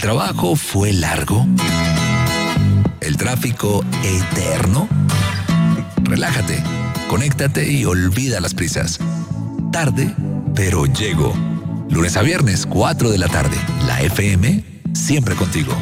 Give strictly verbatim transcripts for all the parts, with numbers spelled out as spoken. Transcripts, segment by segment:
trabajo fue largo? ¿El tráfico eterno? Relájate, conéctate y olvida las prisas. Tarde, pero llego. Lunes a viernes, cuatro de la tarde. La F M, siempre contigo.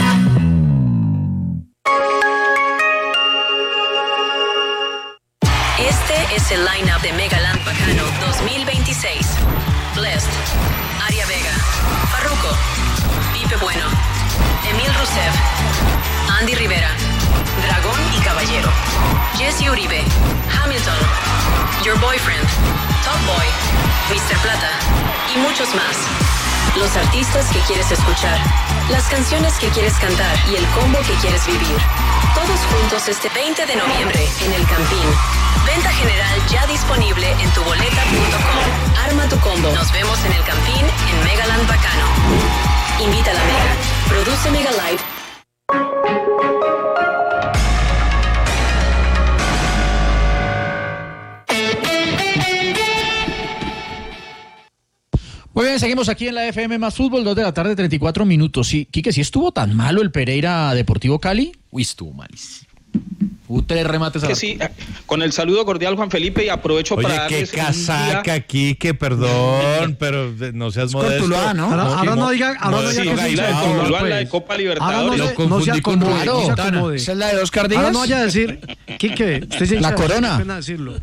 Este es el line-up de Megaland Bacano dos mil veintiséis. Blessed, Aria Vega, Farruko, Pipe Bueno, Emil Rusev, Andy Rivera, Dragón y Caballero, Jesse Uribe, Hamilton, Your Boyfriend, Top Boy, mister Plata y muchos más. Los artistas que quieres escuchar, las canciones que quieres cantar y el combo que quieres vivir. Todos juntos este veinte de noviembre en El Campín. Venta general ya disponible en tu boleta punto com. Arma tu combo. Nos vemos en El Campín en Megaland Bacano. Invita a la Mega. Produce Mega Live. Muy bien, seguimos aquí en la F M más Fútbol, dos de la tarde, treinta y cuatro minutos. Sí, Quique, ¿sí estuvo tan malo el Pereira Deportivo Cali? Uy, estuvo malísimo. Hubo tres remates a que la... sí, con el saludo cordial, Juan Felipe, y aprovecho Oye, para qué darles casaca día... aquí, que perdón, pero no seas modesto. Cortuluá, ¿no? Ahora, ahora no diga, ahora no diga Sí, que la, es la, hincha de de Cortuluá, Tuluá, la de pues. Copa Ahora Libertadores. no, Lo se, no se confundí con acomode, no se Quintana. acomode. ¿Esa es la de Oscar Díaz? Ahora no vaya a decir, Quique, usted es hincha La de- Corona. Qué pena decirlo.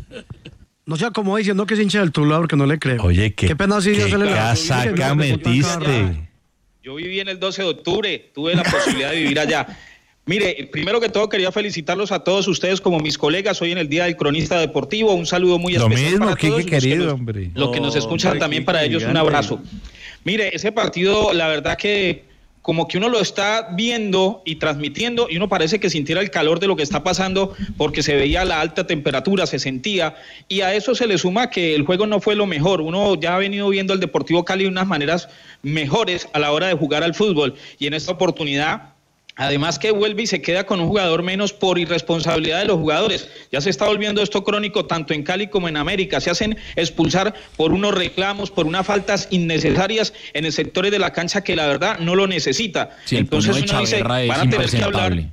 No se acomode diciendo que es hincha del Tuluá porque no le creo. Oye, qué, qué pena sí qué hacerle la- casaca metiste. Yo viví en el doce de octubre, tuve la posibilidad de vivir allá. Mire, primero que todo quería felicitarlos a todos ustedes como mis colegas hoy en el Día del Cronista Deportivo. Un saludo muy Lo especial mismo, para Quique, todos. Los que querido, nos- hombre. Los que nos escuchan Hombre, también, Quique, para ellos un gigante. abrazo. Mire, ese partido, la verdad que como que uno lo está viendo y transmitiendo y uno parece que sintiera el calor de lo que está pasando porque se veía la alta temperatura, se sentía, y a eso se le suma que el juego no fue lo mejor. Uno ya ha venido viendo al Deportivo Cali de unas maneras mejores a la hora de jugar al fútbol, y en esta oportunidad, además que vuelve y se queda con un jugador menos por irresponsabilidad de los jugadores. Ya se está volviendo esto crónico tanto en Cali como en América. Se hacen expulsar por unos reclamos, por unas faltas innecesarias en el sector de la cancha que la verdad no lo necesita. Sí, el Entonces puño de uno dice, Chaverra es van a tener que hablar. impresentable.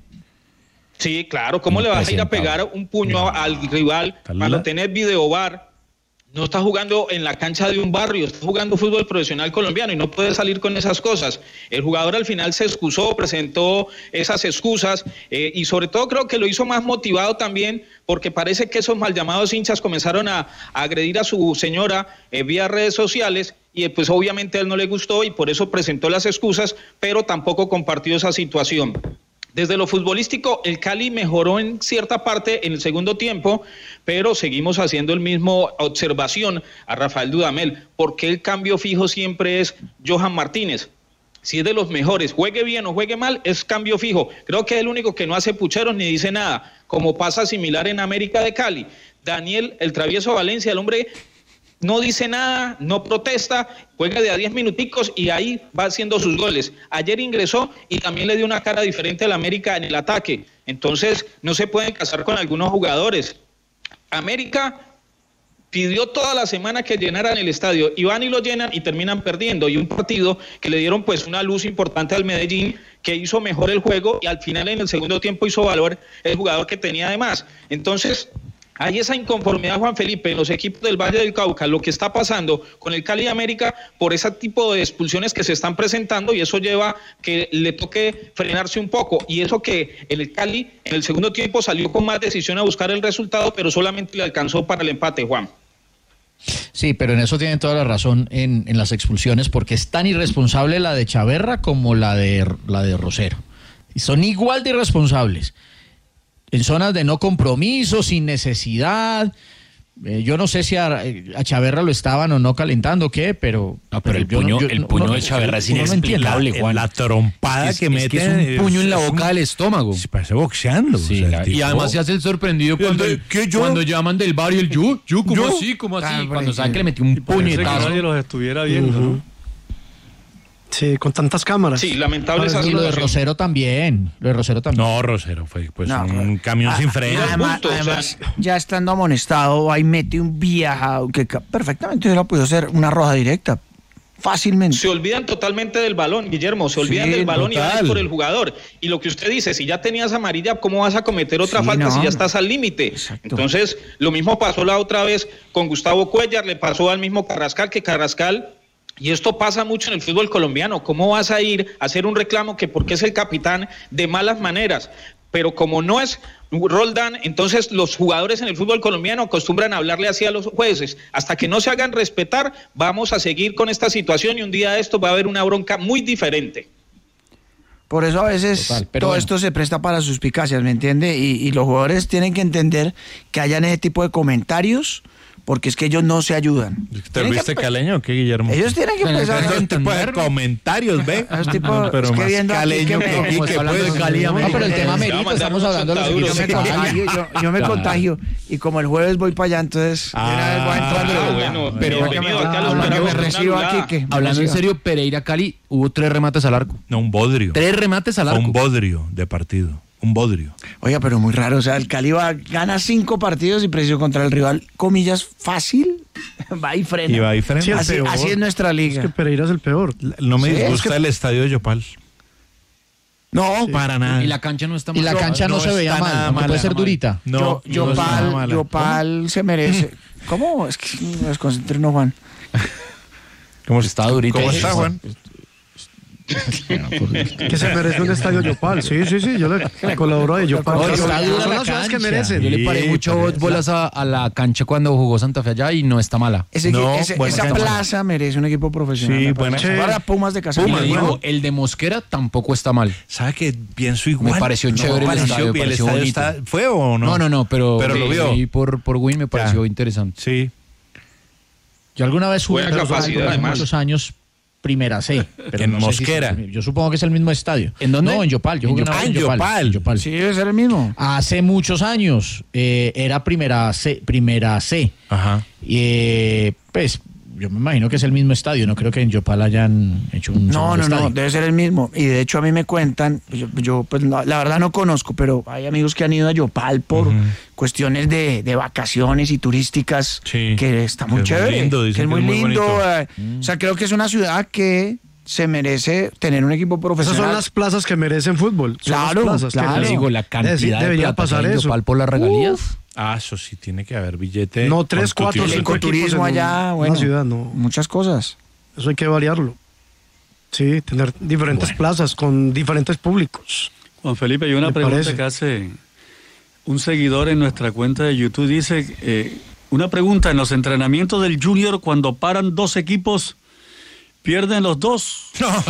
Sí, claro, ¿cómo le vas a ir a pegar un puño No. al rival cuando tenés videobar? No está jugando en la cancha de un barrio, está jugando fútbol profesional colombiano y no puede salir con esas cosas. El jugador al final se excusó, presentó esas excusas eh, y sobre todo creo que lo hizo más motivado también porque parece que esos mal llamados hinchas comenzaron a, a agredir a su señora eh, vía redes sociales y pues obviamente a él no le gustó y por eso presentó las excusas, pero tampoco compartió esa situación. Desde lo futbolístico, el Cali mejoró en cierta parte en el segundo tiempo, pero seguimos haciendo el mismo observación a Rafael Dudamel. ¿Por qué el cambio fijo siempre es Johan Martínez? Si es de los mejores, juegue bien o juegue mal, es cambio fijo. Creo que es el único que no hace pucheros ni dice nada, como pasa similar en América de Cali. Daniel, el travieso Valencia, el hombre... no dice nada, no protesta, juega de a diez minuticos y ahí va haciendo sus goles. Ayer ingresó y también le dio una cara diferente al América en el ataque. Entonces, no se pueden casar con algunos jugadores. América pidió toda la semana que llenaran el estadio y van y lo llenan y terminan perdiendo. Y un partido que le dieron pues una luz importante al Medellín, que hizo mejor el juego y al final en el segundo tiempo hizo valor el jugador que tenía de más. Entonces... hay esa inconformidad, Juan Felipe, en los equipos del Valle del Cauca, lo que está pasando con el Cali América por ese tipo de expulsiones que se están presentando y eso lleva que le toque frenarse un poco. Y eso que en el Cali, en el segundo tiempo, salió con más decisión a buscar el resultado, pero solamente le alcanzó para el empate, Juan. Sí, pero en eso tienen toda la razón en, en las expulsiones, porque es tan irresponsable la de Chaverra como la de, la de Rosero. Y son igual de irresponsables. En zonas de no compromiso, sin necesidad. Eh, yo no sé si a, a Chaverra lo estaban o no calentando, ¿qué? Pero, No, pero el yo puño, yo el puño de Chaverra es uno no entiende. inexplicable, La, Juan. la trompada Es- que es mete. que es un puño en la es boca un- del estómago. Se parece boxeando. Sí, o sea, la- el y tipo- además se hace el sorprendido cuando, ¿De qué yo? cuando llaman del barrio el yu, yu, ¿cómo ¿Yo? así? ¿Cómo así? Ah, Cuando hombre, saben sí. que le metió un Parece que puñetazo. nadie los estuviera viendo, Ujú. ¿no? Sí, con tantas cámaras. Sí, lamentable esa Y lo de situación. Rosero también. Lo de Rosero también. No, Rosero fue pues No, un camión ah, sin freno. Además, punto, o sea. además, ya estando amonestado, ahí mete un viajado que ca- perfectamente hubiera podido ser una roja directa. Fácilmente. Se olvidan totalmente del balón, Guillermo, se olvidan Sí, del balón y total. van por el jugador. Y lo que usted dice, si ya tenías amarilla, ¿cómo vas a cometer otra Sí, falta no. si ya estás al límite? Entonces, lo mismo pasó la otra vez con Gustavo Cuellar, le pasó al mismo Carrascal, que Carrascal, y esto pasa mucho en el fútbol colombiano, ¿cómo vas a ir a hacer un reclamo que porque es el capitán de malas maneras? Pero como no es Roldán, entonces los jugadores en el fútbol colombiano acostumbran a hablarle así a los jueces. Hasta que no se hagan respetar, vamos a seguir con esta situación y un día de esto va a haber una bronca muy diferente. Por eso a veces Total, pero todo bueno. esto se presta para suspicacias, ¿me entiende? Y, y los jugadores tienen que entender que hayan ese tipo de comentarios, porque es que ellos no se ayudan. ¿Te Tienen viste que- caleño o qué, Guillermo? Ellos tienen que empezar a Ese tipo de entender. comentarios, ¿ve? Esos tipos- No, pero es que más viendo aquí caleño que que me- aquí, como que está hablando puede de Cali No, América. pero el tema Se va a merita, mandar estamos unos hablando de los ochenta Yo equipos me de euros. Cali. contagio, yo, yo me Claro. contagio y como el jueves voy para allá, entonces de una vez voy a entrar. Ah, bueno, pero- bienvenido acá, los que me esperamos con una reciba anulada. aquí, que me Hablando en reciba. serio, Pereira Cali hubo tres remates al arco. No, un bodrio. Tres remates al Fue arco. un bodrio de partido. Un bodrio. Oiga, pero muy raro, o sea, el Cali va, gana cinco partidos y preciso contra el rival, comillas, fácil, va y frena. Y va ahí frente. Sí, el así, peor. así es nuestra Es liga. que Pereira es el peor. No me Sí, es disgusta que- el estadio de Yopal. No, Para nada. Y la cancha no está Y mal. la cancha no, se está veía nada mal, aunque mala, puede ser mala. durita. No, yo, no está nada Yopal, mala. Yopal se merece. ¿Cómo? Es que me desconcentré, no, Juan. ¿Cómo Está durita. ¿Cómo está, Juan? Que se merece un estadio Yopal. Sí, sí, sí, yo le colaboro a Yopal. Oye, Son está dura son la las ciudades que cancha. merecen. Yo le paré Sí, mucho pero- bolas a, a la cancha cuando jugó Santa Fe allá y no está mala. Ese, No, ese- buena esa cancha. plaza merece un equipo profesional. Sí, me buena parece. cancha. Ahora Pumas de Y Casares. le digo, bueno. el de Mosquera tampoco está mal. ¿Sabe que pienso igual? Me pareció chévere el pareció estadio, bien, me el pareció estadio bonito. está- ¿Fue o no? No, no, no, pero, Pero lo vio. ahí por, por Win me pareció Ya. interesante. Sí. Yo alguna vez jugué Buena hace capacidad, además. muchos años Primera C. Pero En no sé si Mosquera. es- yo supongo que es el mismo estadio. ¿En dónde? No, en Yopal. Yo En jugué una Yopal. vez Ah, en Yopal. En Yopal. Sí, debe ser el mismo. Hace muchos años eh, era Primera C. Primera C. Ajá. Y eh, pues yo me imagino que es el mismo estadio. No creo que en Yopal hayan hecho un No, segundo no, estadio. no, debe ser el mismo. Y de hecho a mí me cuentan, yo, yo, pues la, la verdad no conozco, pero hay amigos que han ido a Yopal por Ujú. cuestiones de, de vacaciones y turísticas, Sí, que está que muy es muy chévere, lindo, que dicen es que muy es muy lindo. bonito. eh, O sea, creo que es una ciudad que se merece tener un equipo Esas profesional. son las plazas que merecen fútbol. Son las Claro, plazas que claro. Le merecen. digo, la cantidad Es decir, de debería plata pasar que hay en eso. Yopal por las regalías. Ah, eso sí, tiene que haber billete. No, tres, con cuatro, tutti el cinco frutti. equipos ecoturismo en un- allá, una bueno, ciudad, no. muchas cosas. Eso hay que variarlo. Sí, tener diferentes plazas con diferentes públicos. Juan Felipe, hay una Me pregunta parece. que hace un seguidor en nuestra cuenta de YouTube. Dice, eh, una pregunta, en los entrenamientos del Junior, cuando paran dos equipos, ¿pierden los dos?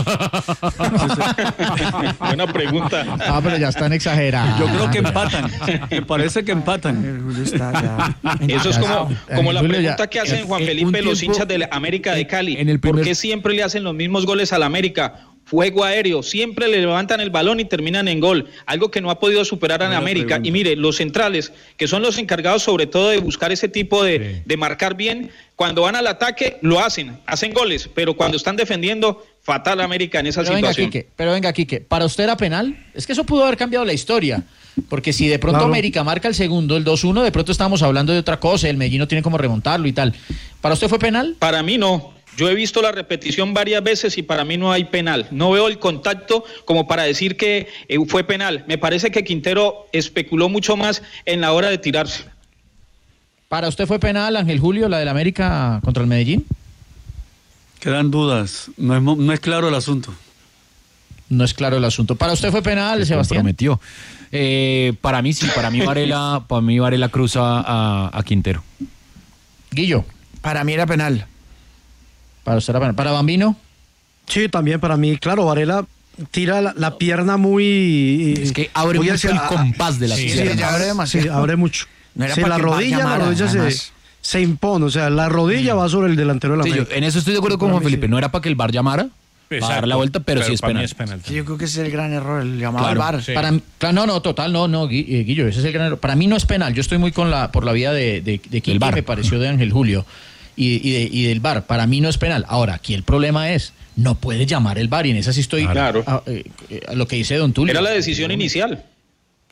Buena pregunta. Ah, pero ya están exagerados. Yo creo que empatan. Me parece que empatan. El Julio está ya- Eso es como, Ya, como la Julio, pregunta ya. que hacen En- Juan en Felipe un los tiempo- hinchas de la América de Cali. en el ¿Por primer- qué siempre le hacen los mismos goles al América? Fuego aéreo, siempre le levantan el balón y terminan en gol, algo que no ha podido superar a Buena América. pregunta. Y mire, los centrales, que son los encargados sobre todo de buscar ese tipo de, de marcar bien, cuando van al ataque lo hacen, hacen goles, pero cuando están defendiendo, fatal América en esa Pero venga, situación. Quique, pero venga, Quique, ¿para usted era penal? Es que eso pudo haber cambiado la historia. Porque si de pronto Claro. América marca el segundo, el dos uno, de pronto estamos hablando de otra cosa, el Medellín no tiene cómo remontarlo y tal. ¿Para usted fue penal? Para mí no. Yo he visto la repetición varias veces y para mí no hay penal. No veo el contacto como para decir que eh, fue penal. Me parece que Quintero especuló mucho más en la hora de tirarse. ¿Para usted fue penal, Ángel Julio, la del América contra el Medellín? Quedan dudas. No es, mo- no es claro el asunto. No es claro el asunto. ¿Para usted fue penal, Se Sebastián? comprometió. Eh, para mí sí, para mí Varela, para mí Varela cruza a, a Quintero. Guillo, Para mí era penal. para usted era penal. ¿Para Bambino? Sí, también para mí, claro, Varela tira la, la pierna muy... Es que abre muy mucho el compás de la Sí, pierna. sí, ya abre Sí, demasiado. abre mucho. No era Sí, para la que el VAR rodilla, la llamara, rodilla se, además. se impone, o sea, la rodilla va sobre el delantero de la Sí, yo América. en eso estoy de acuerdo con Para Juan mí Felipe. sí. No era para que el VAR llamara, para dar la vuelta, pero, sí es para mí penal. es penal. Sí, yo creo que ese es el gran error, el llamado Claro, al VAR. sí. Para, claro, no, no, total, no, no, Gui- eh, Guillo, ese es el gran error. Para mí no es penal. Yo estoy muy con la por la vía de, de, de Quique, VAR. me pareció de Ángel Julio y, y, de- y del V A R. Para mí no es penal. Ahora, aquí el problema es, no puede llamar el V A R y en esa sí estoy Claro. a, eh, eh, a lo que dice Don Tulio. Era la decisión inicial.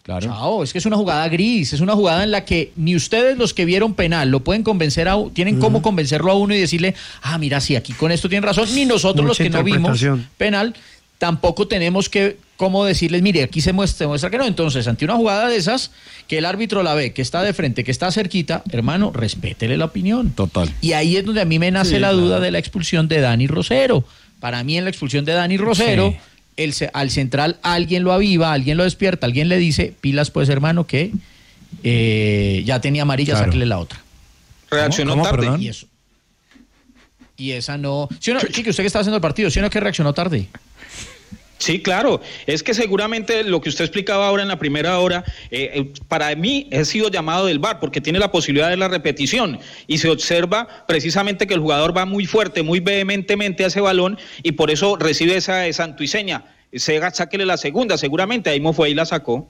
Claro. Chao, es que es una jugada gris, es una jugada en la que ni ustedes los que vieron penal lo pueden convencer a, tienen uh-huh. cómo convencerlo a uno y decirle, ah, mira, sí, aquí con esto tienen razón, ni nosotros Mucha los que no vimos penal, tampoco tenemos que cómo decirles, mire, aquí se muestra, se muestra que no. Entonces, ante una jugada de esas, que el árbitro la ve, que está de frente, que está cerquita, hermano, respétele la opinión. Total. Y ahí es donde a mí me nace sí, la duda claro. de la expulsión de Dani Rosero. Para mí, en la expulsión de Dani Rosero, sí. el, al central alguien lo aviva, alguien lo despierta, alguien le dice, pilas pues, hermano, que eh, ya tenía amarilla, claro. sáquele la otra. Reaccionó ¿Cómo? tarde. ¿Cómo? Y eso. Y esa no... ¿Sí o no? Chique, usted que estaba haciendo el partido, ¿sí o no que reaccionó tarde? Sí, claro, es que seguramente lo que usted explicaba ahora en la primera hora, eh, para mí he sido llamado del V A R porque tiene la posibilidad de la repetición y se observa precisamente que el jugador va muy fuerte, muy vehementemente a ese balón y por eso recibe esa, esa santuiseña. Sega, sáquele la segunda, seguramente, ahí fue y la sacó.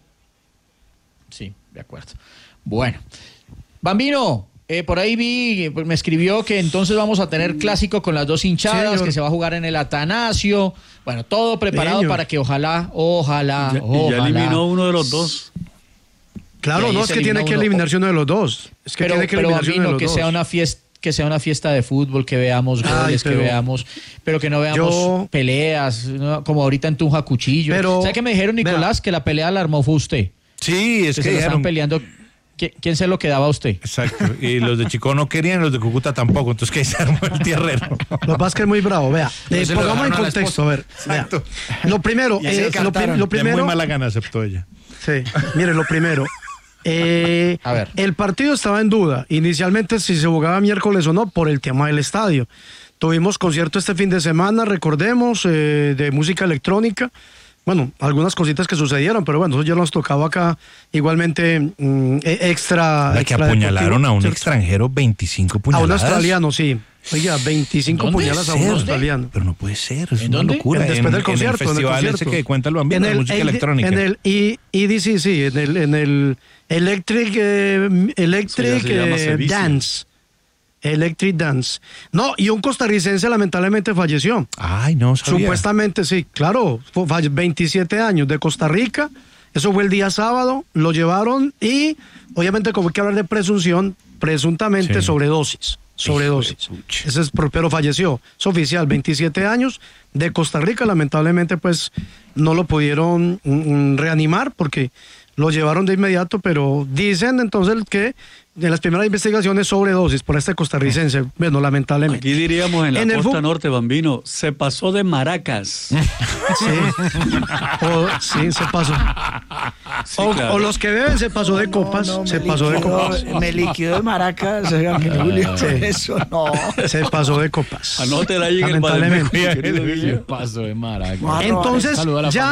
Sí, de acuerdo. Bueno, Bambino, eh, por ahí vi, pues me escribió que entonces vamos a tener clásico con las dos hinchadas, sí, que se va a jugar en el Atanasio. Bueno, todo preparado Señor. para que ojalá, ojalá, ya, ojalá. Ya eliminó uno de los dos. Claro, no, es que tiene uno. que eliminarse uno de los dos. Es que pero, tiene que pero eliminarse Bambino, uno de los que dos. sea una fiesta, que sea una fiesta de fútbol, que veamos goles, Ay, que veamos, pero que no veamos yo, peleas, ¿no? Como ahorita en Tunja Cuchillo. Pero, ¿sabe qué me dijeron, Nicolás? Vea. Que la pelea la armó fue usted. Sí, es que, que se lo estaban peleando. ¿Quién se lo quedaba a usted? Exacto, y los de Chico no querían, los de Cúcuta tampoco, entonces que se armó el tierrero. Lo que pasa es que es muy bravo, vea, eh, pongamos en contexto, a ver, vea. Lo primero, eh, lo, pri- lo primero... De muy mala gana aceptó ella. Sí, mire, lo primero, eh, a ver. El partido estaba en duda, inicialmente si se jugaba miércoles o no, por el tema del estadio. Tuvimos concierto este fin de semana, recordemos, eh, de música electrónica. Bueno, algunas cositas que sucedieron, pero bueno, eso ya nos tocaba acá igualmente mm, extra... La que extra apuñalaron a un ¿cierto? extranjero veinticinco puñaladas. A un australiano, sí. Oiga, veinticinco puñaladas a un australiano. Pero no puede ser, es ¿En una dónde? locura. En, después en, del concierto. En el festival en el ese que cuenta el Bambino, de música el, electrónica. En el E D C, sí, en el, en el Electric, eh, electric sí, eh, Dance. Electric Dance. No, y un costarricense lamentablemente falleció. Ay, no sabía. Supuestamente sí, claro, veintisiete años de Costa Rica, eso fue el día sábado, lo llevaron y obviamente como hay que hablar de presunción, presuntamente sí. sobredosis, sobredosis. Ese es, pero falleció, es oficial, veintisiete años de Costa Rica, lamentablemente pues no lo pudieron mm, reanimar porque lo llevaron de inmediato, pero dicen entonces que en las primeras investigaciones sobredosis por este costarricense, bueno, lamentablemente. Aquí diríamos en la en costa norte, Bambino, se pasó de maracas. Sí, o, sí se pasó. Sí, o, claro. o los que beben se pasó de copas, no, no, se pasó liquidó, de copas. Me liquidó de maracas, Julio, sí. Eso no. Se pasó de copas. Anótela ahí en el Lamentablemente. Se pasó de maracas. Entonces, ya,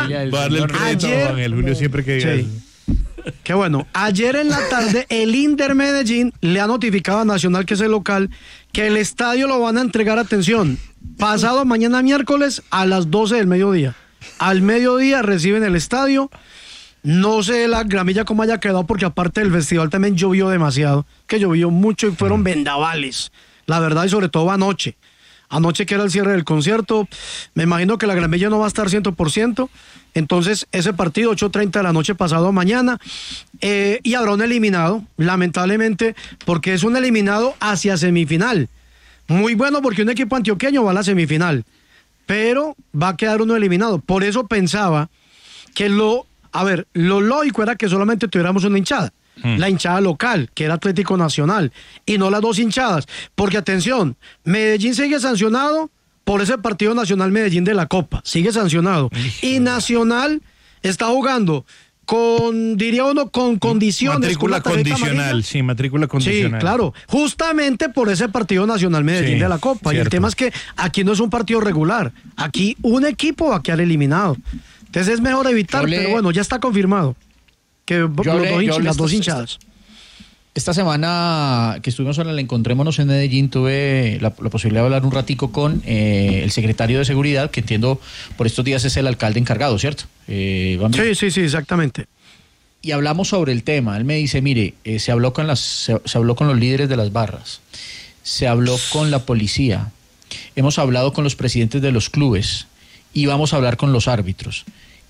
ayer, el Julio siempre que diga sí. Qué bueno. Ayer en la tarde el Inder Medellín le ha notificado a Nacional, que es el local, que el estadio lo van a entregar, atención, pasado mañana miércoles a las doce del mediodía. Al mediodía reciben el estadio. No sé la gramilla cómo haya quedado, porque aparte del festival también llovió demasiado, que llovió mucho y fueron vendavales, la verdad, y sobre todo anoche. Anoche que era el cierre del concierto, me imagino que la gramilla no va a estar cien por ciento, entonces ese partido ocho treinta de la noche pasado mañana, eh, y habrá un eliminado, lamentablemente, porque es un eliminado hacia semifinal. Muy bueno porque un equipo antioqueño va a la semifinal, pero va a quedar uno eliminado. Por eso pensaba que lo, a ver, lo lógico era que solamente tuviéramos una hinchada. Hmm. La hinchada local, que era Atlético Nacional, y no las dos hinchadas, porque atención, Medellín sigue sancionado por ese partido Nacional Medellín de la Copa, sigue sancionado, y Nacional está jugando con, diría uno, con condiciones, matrícula con condicional, amarilla. Sí, matrícula condicional. Sí, claro, justamente por ese partido Nacional Medellín sí, de la Copa, cierto. Y el tema es que aquí no es un partido regular, aquí un equipo va a quedar eliminado, entonces es mejor evitar, le... pero bueno, ya está confirmado. Que los hablé, dos hinch- las esta, dos hinchadas. Esta semana que estuvimos en el Encontrémonos en Medellín, tuve la, la posibilidad de hablar un ratico con eh, el secretario de Seguridad, que entiendo por estos días es el alcalde encargado, ¿cierto? Eh, sí, sí, sí, exactamente. Y hablamos sobre el tema. Él me dice, mire, eh, se habló con las, se, se habló con los líderes de las barras, se habló con la policía, hemos hablado con los presidentes de los clubes y vamos a hablar con los árbitros.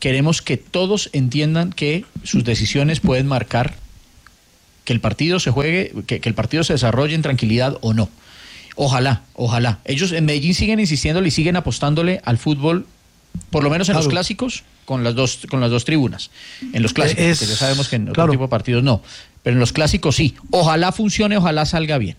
queremos que todos entiendan que sus decisiones pueden marcar que el partido se juegue, que, que el partido se desarrolle en tranquilidad o no. Ojalá, ojalá. Ellos en Medellín siguen insistiéndole y siguen apostándole al fútbol, por lo menos en claro. los clásicos, con las dos con las dos tribunas. En los clásicos, es, porque ya sabemos que en otro claro. tipo de partidos no. Pero en los clásicos sí. Ojalá funcione, ojalá salga bien.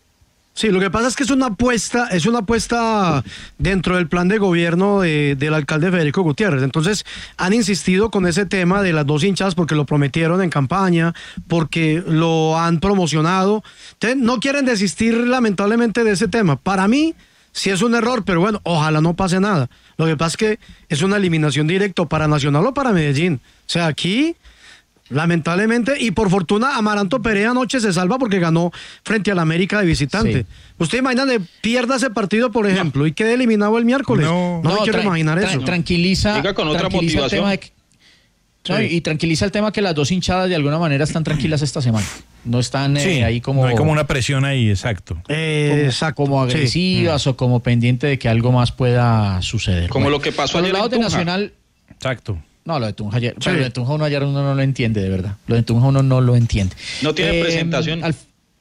Sí, lo que pasa es que es una apuesta, es una apuesta dentro del plan de gobierno de, del alcalde Federico Gutiérrez. Entonces, han insistido con ese tema de las dos hinchadas porque lo prometieron en campaña, porque lo han promocionado. Entonces, no quieren desistir lamentablemente de ese tema. Para mí, sí es un error, pero bueno, ojalá no pase nada. Lo que pasa es que es una eliminación directa para Nacional o para Medellín. O sea, aquí... lamentablemente, y por fortuna Amaranto Perea anoche se salva porque ganó frente al América de visitante. Sí. Usted imagina que pierda ese partido, por ejemplo, no. y quede eliminado el miércoles. No, no, no me quiero imaginar eso. Tranquiliza, Diga con otra tranquiliza motivación. El tema de que, sí. no, y tranquiliza el tema que las dos hinchadas de alguna manera están tranquilas esta semana. No están sí, eh, ahí como... No hay como una presión ahí, exacto. Eh, como, exacto. Como agresivas sí. o como pendiente de que algo más pueda suceder. Como bueno, lo que pasó por ayer el lado en de Nacional... Exacto. No, lo de Tunja ayer, sí. pero lo de Tunja uno ayer uno no lo entiende, de verdad. Lo de Tunja uno no lo entiende. No tiene eh, presentación. Al,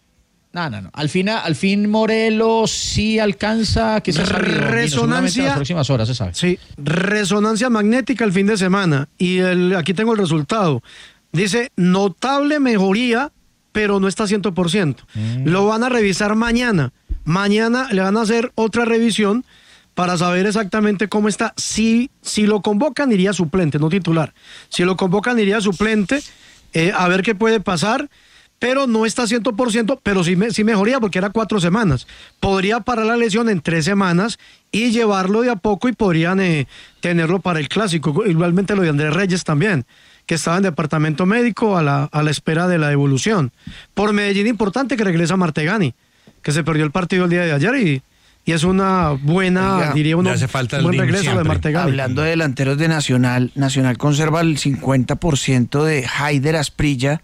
no, no, no. Al fin, al fin Morelos sí alcanza, que se resonancia, las próximas horas se sabe. Sí, resonancia magnética el fin de semana. Y el, aquí tengo el resultado. Dice, notable mejoría, pero no está cien por ciento. Mm. Lo van a revisar mañana. Mañana le van a hacer otra revisión para saber exactamente cómo está. Si, si lo convocan, iría suplente, no titular. Si lo convocan, iría suplente, eh, a ver qué puede pasar, pero no está cien por ciento, pero sí, me, sí mejoría porque era cuatro semanas. Podría parar la lesión en tres semanas y llevarlo de a poco y podrían eh, tenerlo para el clásico. Igualmente lo de Andrés Reyes también, que estaba en departamento médico a la, a la espera de la devolución. Por Medellín, importante que regresa Martegani, que se perdió el partido el día de ayer y... Y es una buena, Oiga, diría uno, hace falta un buen regreso siempre. de Martegani. Hablando de delanteros de Nacional, Nacional conserva el cincuenta por ciento de Haider Asprilla,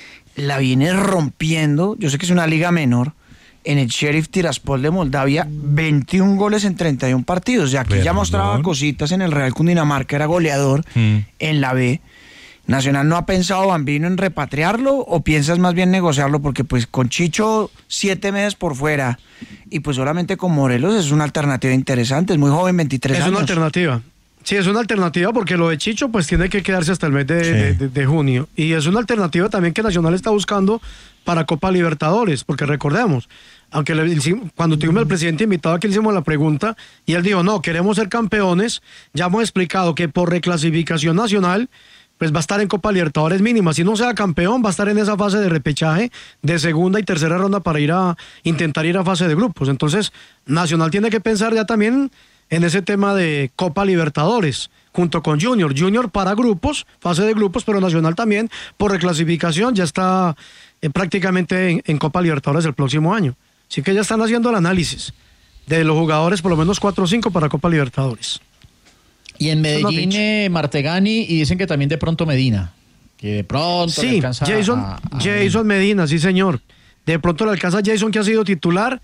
la viene rompiendo, yo sé que es una liga menor, en el Sheriff Tiraspol de Moldavia, veintiún goles en treinta y uno partidos. Ya aquí Perdón. ya mostraba cositas en el Real Cundinamarca, era goleador mm. en la B. ¿Nacional no ha pensado, Bambino, en repatriarlo o piensas más bien negociarlo? Porque pues con Chicho siete meses por fuera y pues solamente con Morelos es una alternativa interesante, es muy joven, veintitrés es años. Es una alternativa, sí, es una alternativa porque lo de Chicho pues tiene que quedarse hasta el mes de, sí. de, de, de junio y es una alternativa también que Nacional está buscando para Copa Libertadores, porque recordemos, aunque le, cuando tuvimos al presidente invitado aquí le hicimos la pregunta y él dijo, no, queremos ser campeones, ya hemos explicado que por reclasificación nacional pues va a estar en Copa Libertadores mínima. Si no sea campeón, va a estar en esa fase de repechaje de segunda y tercera ronda para ir a intentar ir a fase de grupos. Entonces, Nacional tiene que pensar ya también en ese tema de Copa Libertadores, junto con Junior. Junior para grupos, fase de grupos, pero Nacional también, por reclasificación, ya está eh, prácticamente en, en Copa Libertadores el próximo año. Así que ya están haciendo el análisis de los jugadores, por lo menos cuatro o cinco para Copa Libertadores. Y en Medellín, eh, Martegani, y dicen que también de pronto Medina, que de pronto sí, le alcanza Jason, a, a... Jason Medina, sí señor. De pronto le alcanza a Jason, que ha sido titular,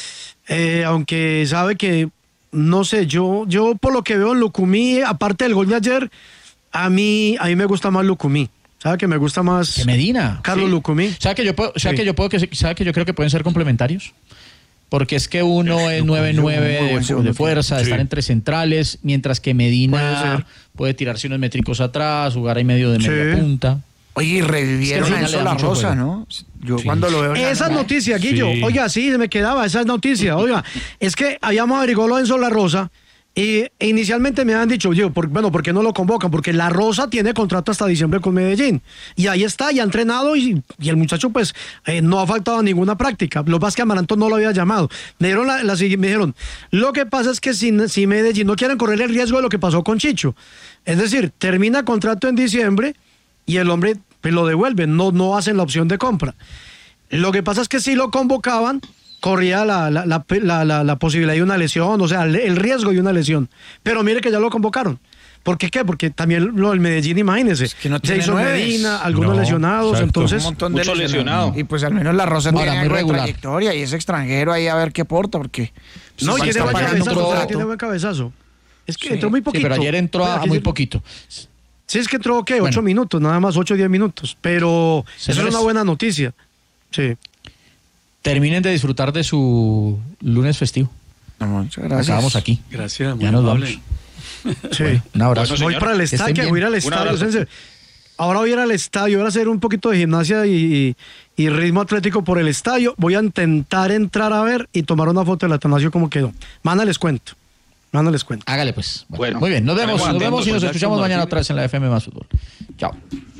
eh, aunque sabe que, no sé, yo, yo por lo que veo en Lucumí, aparte del gol de ayer, a mí, a mí me gusta más Lucumí. ¿Sabe que me gusta más? Que Medina. Carlos sí. Lucumí. ¿Sabe que yo puedo, sabe sí. que yo puedo, que, sabe que yo creo que pueden ser complementarios? Porque es que uno es nueve nueve de, de fuerza, de sí. estar entre centrales, mientras que Medina puede, puede tirarse unos métricos atrás, jugar ahí medio de sí. media punta. Oye, y revivieron es que a Enzo La Rosa, juego. ¿no? Yo sí. cuando lo veo... Esa es noticia, Guillo. Sí. Oiga, sí, me quedaba, esa es noticia. Oiga, es que habíamos averiguado lo de Enzo La Rosa y inicialmente me habían dicho, yo, por, bueno, ¿por qué no lo convocan? Porque La Rosa tiene contrato hasta diciembre con Medellín. Y ahí está, ya ha entrenado y, y el muchacho pues eh, no ha faltado a ninguna práctica. Lo que pasa es que Amaranto no lo había llamado. Me, dieron la, la, me dijeron, lo que pasa es que si, si Medellín no quieren correr el riesgo de lo que pasó con Chicho. Es decir, termina contrato en diciembre y el hombre pues, lo devuelve, no, no hacen la opción de compra. Lo que pasa es que si lo convocaban, corría la, la, la, la, la, la posibilidad de una lesión, o sea, el, el riesgo de una lesión. Pero mire que ya lo convocaron. ¿Por qué qué? Porque también lo del Medellín, imagínese. Es que no tiene Jason Medina, algunos no, lesionados, exacto. entonces... Un montón de lesionados. Y pues al menos La Rosa tiene algo de trayectoria y es extranjero ahí a ver qué porta, porque... Pues, no, tiene buen cabezazo, tiene buen cabezazo. Es que sí, entró muy poquito. Sí, pero ayer entró a, a muy poquito. Sí, es que entró, ¿qué? Ocho bueno. minutos, nada más ocho o diez minutos. Pero eso es una buena noticia. Sí. Terminen de disfrutar de su lunes festivo. No, muchas gracias. Acabamos aquí. Gracias, muy ya nos amable. vamos. Sí. Bueno, un abrazo. Voy para el estadio, voy a ir al estadio. Ahora voy a ir al estadio, voy a hacer un poquito de gimnasia y, y ritmo atlético por el estadio. Voy a intentar entrar a ver y tomar una foto del Atanasio como quedó. Mañana les cuento. Mañana les cuento. Hágale pues. Bueno, bueno, muy bien, nos vemos, nos vemos y nos escuchamos mañana otra vez en la F M Más Fútbol. Chao.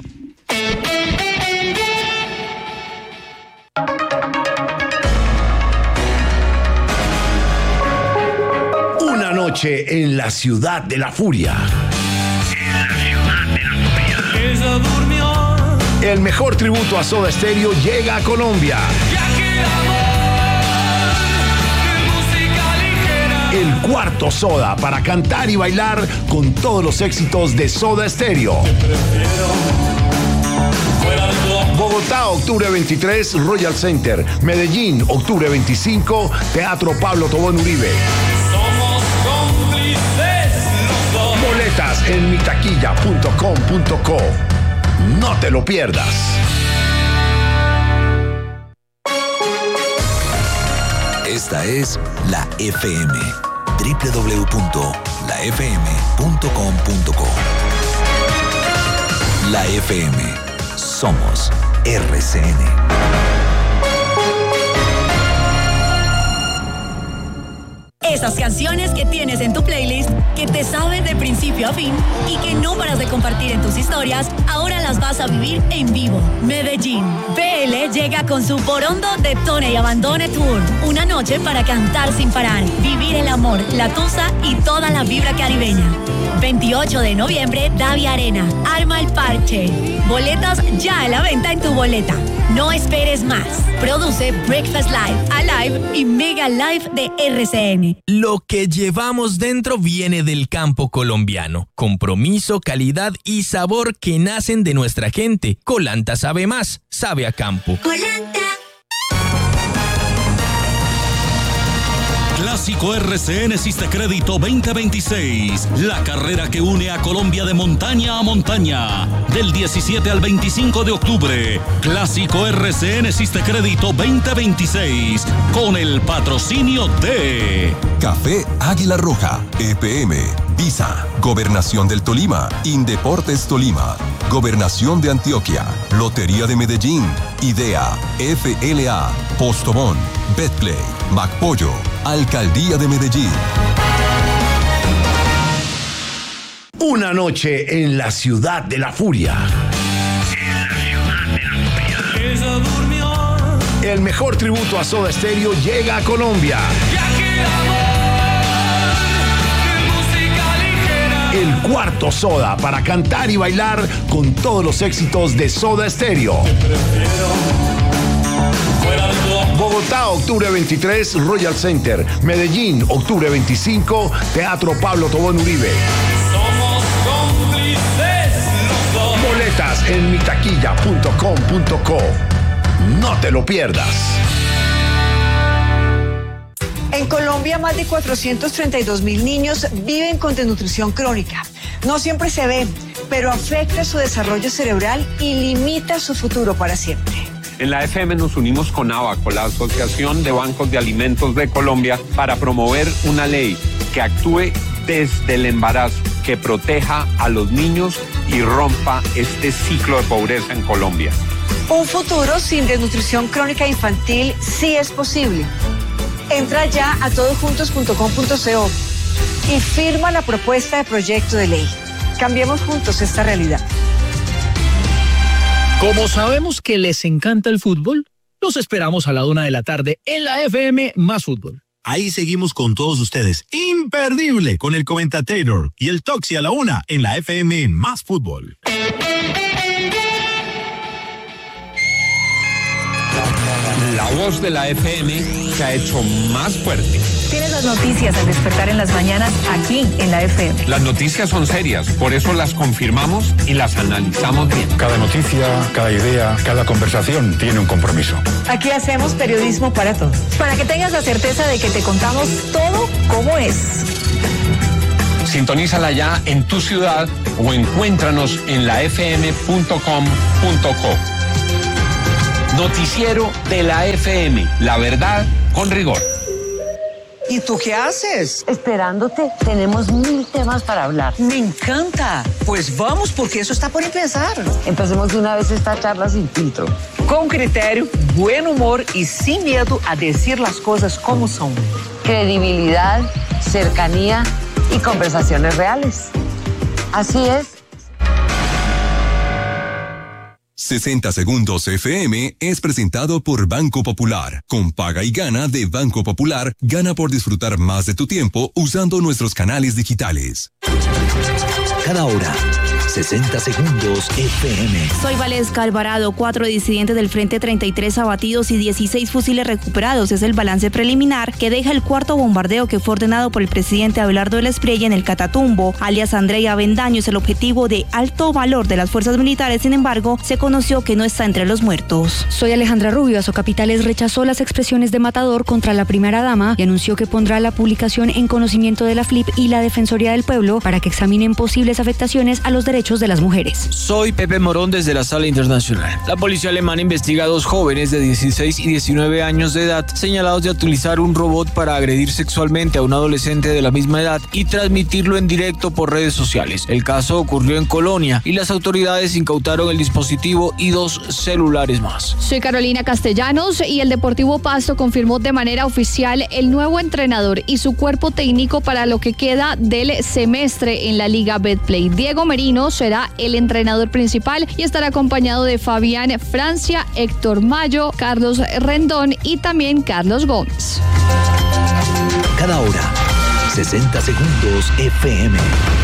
Una noche en la ciudad de la furia. En la ciudad de la furia. Ella durmió. El mejor tributo a Soda Stereo llega a Colombia. El cuarto Soda para cantar y bailar con todos los éxitos de Soda Stereo. Bogotá, octubre veintitrés, Royal Center. Medellín, octubre veinticinco, Teatro Pablo Tobón Uribe. Somos cómplices los dos. Boletas en mitaquilla punto com punto co. No te lo pierdas. Esta es la F M. doble u doble u doble u punto la f m punto com punto co. La F M. Somos R C N. Esas canciones que tienes en tu playlist, que te sabes de principio a fin y que no paras de compartir en tus historias, ahora las vas a vivir en vivo. Medellín. B L llega con su Porondo Detone y Abandone Tour. Una noche para cantar sin parar, vivir el amor, la tusa y toda la vibra caribeña. veintiocho de noviembre, Davia Arena. Arma el parche. Boletas ya a la venta en tu boleta. No esperes más. Produce Breakfast Live, Alive y Mega Live de R C N. Lo que llevamos dentro viene del campo colombiano. Compromiso, calidad y sabor que nacen de nuestra gente. Colanta sabe más, sabe a campo. Colanta. Clásico R C N Sistecrédito veinte veintiséis, la carrera que une a Colombia de montaña a montaña, del diecisiete al veinticinco de octubre. Clásico R C N Sistecrédito veinte veintiséis, con el patrocinio de Café Águila Roja, E P M, Visa, Gobernación del Tolima, Indeportes Tolima, Gobernación de Antioquia, Lotería de Medellín, Idea, F L A, Postobón, Betplay, MacPollo, Alcaldía de Medellín. Una noche en la ciudad de la furia. En la ciudad de la furia. Ella durmió. El mejor tributo a Soda Stereo llega a Colombia. El cuarto Soda para cantar y bailar con todos los éxitos de Soda Stereo. Bogotá, octubre veintitrés, Royal Center. Medellín, octubre veinticinco, Teatro Pablo Tobón Uribe. Somos cómplices los dos. Boletas en mitaquilla punto com punto co. No te lo pierdas. En Colombia, más de cuatrocientos treinta y dos mil niños viven con desnutrición crónica. No siempre se ve, pero afecta su desarrollo cerebral y limita su futuro para siempre. En la F M nos unimos con ABACO, la Asociación de Bancos de Alimentos de Colombia, para promover una ley que actúe desde el embarazo, que proteja a los niños y rompa este ciclo de pobreza en Colombia. Un futuro sin desnutrición crónica infantil sí es posible. Entra ya a todosjuntos punto com punto co y firma la propuesta de proyecto de ley. Cambiemos juntos esta realidad. Como sabemos que les encanta el fútbol, los esperamos a la una de la tarde en la F M Más Fútbol. Ahí seguimos con todos ustedes. Imperdible con el Comentator y el Toxi a la una en la F M Más Fútbol. La voz de la F M se ha hecho más fuerte. Tienes las noticias al despertar en las mañanas aquí en la F M. Las noticias son serias, por eso las confirmamos y las analizamos bien. Cada noticia, cada idea, cada conversación tiene un compromiso. Aquí hacemos periodismo para todos. Para que tengas la certeza de que te contamos todo como es. Sintonízala ya en tu ciudad o encuéntranos en la f m punto com punto co. Noticiero de la F M, la verdad con rigor. ¿Y tú qué haces? Esperándote, tenemos mil temas para hablar. Me encanta. Pues vamos, porque eso está por empezar. Empecemos de una vez esta charla sin filtro. Con criterio, buen humor y sin miedo a decir las cosas como son. Credibilidad, cercanía y conversaciones reales. Así es. sesenta Segundos F M es presentado por Banco Popular. Con Paga y Gana de Banco Popular, gana por disfrutar más de tu tiempo usando nuestros canales digitales. Cada hora, sesenta Segundos F M. Soy Valesca Alvarado. Cuatro disidentes del Frente treinta y tres abatidos y dieciséis fusiles recuperados. Es el balance preliminar que deja el cuarto bombardeo que fue ordenado por el presidente Abelardo de la Espriella en el Catatumbo, alias Andrea Avendaño. Es el objetivo de alto valor de las fuerzas militares. Sin embargo, se conoció que no está entre los muertos. Soy Alejandra Rubio. Azocapitales rechazó las expresiones de Matador contra la primera dama y anunció que pondrá la publicación en conocimiento de la F L I P y la Defensoría del Pueblo para que examinen posibles afectaciones a los derechos de las mujeres. Soy Pepe Morón desde la Sala Internacional. La policía alemana investiga a dos jóvenes de dieciséis y diecinueve años de edad señalados de utilizar un robot para agredir sexualmente a un adolescente de la misma edad y transmitirlo en directo por redes sociales. El caso ocurrió en Colonia y las autoridades incautaron el dispositivo y dos celulares más. Soy Carolina Castellanos y el Deportivo Pasto confirmó de manera oficial el nuevo entrenador y su cuerpo técnico para lo que queda del semestre en la Liga Betplay. Diego Merino será el entrenador principal y estará acompañado de Fabián Francia, Héctor Mayo, Carlos Rendón y también Carlos Gómez. Cada hora, sesenta Segundos F M.